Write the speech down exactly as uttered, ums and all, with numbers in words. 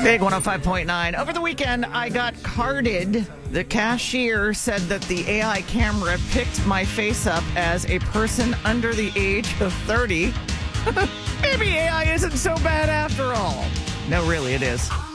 Big one oh five point nine. Over the weekend, I got carded. The cashier said that the A I camera picked my face up as a person under the age of thirty. Maybe A I isn't so bad after all. No, really, it is.